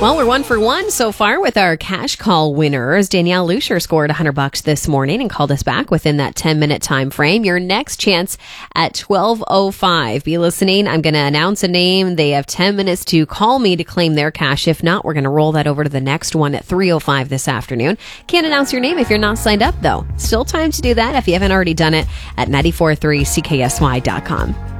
Well, we're 1 for 1 so far with our cash call winners. Danielle Lucier scored $100 this morning and called us back within that 10-minute time frame. Your next chance at 12:05. Be listening. I'm going to announce a name. They have 10 minutes to call me to claim their cash. If not, we're going to roll that over to the next one at 3:05 this afternoon. Can't announce your name if you're not signed up, though. Still time to do that if you haven't already done it at 943CKSY.com.